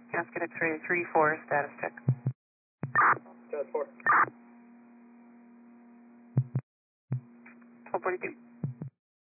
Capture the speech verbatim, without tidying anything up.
Gasket X-ray three four, status check. Status four. twelve forty-two.